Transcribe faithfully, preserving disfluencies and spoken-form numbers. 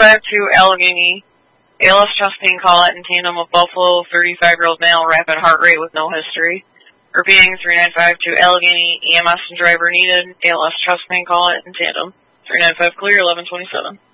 five two Allegheny. A L S chest pain call out in tandem with Buffalo, thirty-five-year-old male, rapid heart rate with no history. Repeating, three nine five two Allegheny, E M S and driver needed. A L S chest pain call out in tandem. three nine five clear, eleven twenty-seven.